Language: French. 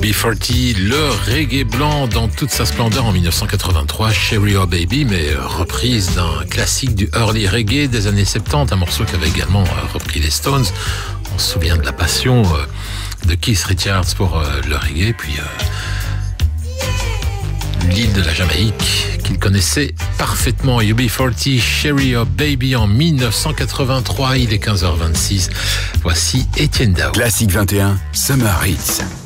UB40, le reggae blanc dans toute sa splendeur en 1983, Sherry or Baby, mais reprise d'un classique du early reggae des années 70, un morceau qu'avait également repris les Stones. On se souvient de la passion de Keith Richards pour le reggae, puis l'île de la Jamaïque qu'il connaissait parfaitement. UB40, Sherry or Baby en 1983, il est 15h26. Voici Etienne Daho. Classique 21, Summer Hits.